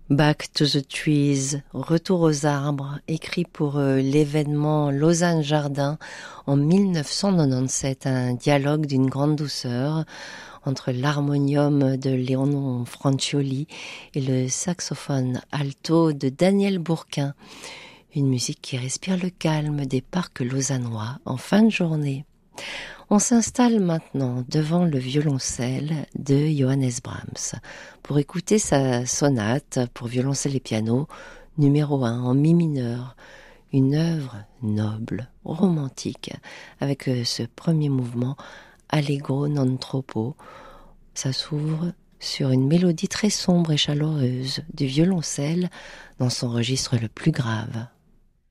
Back to the Trees, Retour aux arbres, écrit pour l'événement Lausanne Jardin en 1997, un dialogue d'une grande douceur entre l'harmonium de Léon Francioli et le saxophone alto de Daniel Bourquin. Une musique qui respire le calme des parcs lausannois en fin de journée. On s'installe maintenant devant le violoncelle de Johannes Brahms pour écouter sa sonate pour violoncelle et piano numéro 1 en mi mineur, une œuvre noble, romantique, avec ce premier mouvement Allegro non troppo. Ça s'ouvre sur une mélodie très sombre et chaleureuse du violoncelle dans son registre le plus grave.